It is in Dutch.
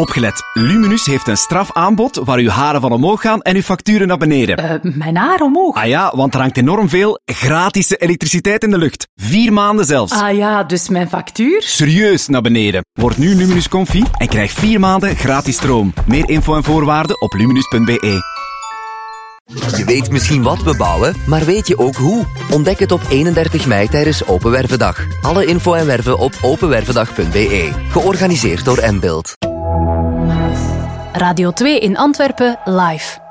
Opgelet. Luminus heeft een strafaanbod waar uw haren van omhoog gaan en uw facturen naar beneden. Mijn haar omhoog? Ah ja, want er hangt enorm veel gratis elektriciteit in de lucht. 4 maanden zelfs. Ah ja, dus mijn factuur? Serieus naar beneden. Word nu Luminus Comfy en krijg 4 maanden gratis stroom. Meer info en voorwaarden op luminus.be. Je weet misschien wat we bouwen, maar weet je ook hoe? Ontdek het op 31 mei tijdens Open Wervendag. Alle info en werven op openwervendag.be. Georganiseerd door Mbuild. Radio 2 in Antwerpen live.